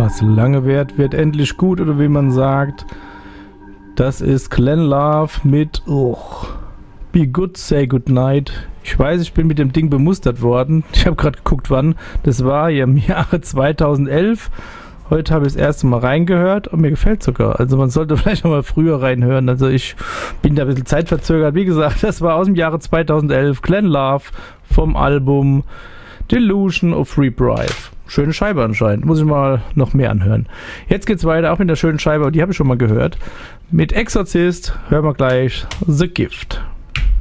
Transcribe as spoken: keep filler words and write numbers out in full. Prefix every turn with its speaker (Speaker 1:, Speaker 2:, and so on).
Speaker 1: Was lange währt, wird endlich gut, oder wie man sagt. Das ist Glenn Love mit oh, Be Good, Say Goodnight. Ich weiß, ich bin mit dem Ding bemustert worden. Ich habe gerade geguckt, wann. Das war ja im Jahre zweitausendelf. Heute habe ich das erste Mal reingehört und mir gefällt sogar. Also man sollte vielleicht noch mal früher reinhören. Also ich bin da ein bisschen zeitverzögert. Wie gesagt, das war aus dem Jahre zweitausendelf. Glenn Love vom Album Delusion of Rebirth. Schöne Scheibe anscheinend. Muss ich mal noch mehr anhören. Jetzt geht's weiter, auch mit der schönen Scheibe, die habe ich schon mal gehört. Mit Exorcist hören wir gleich The Gift.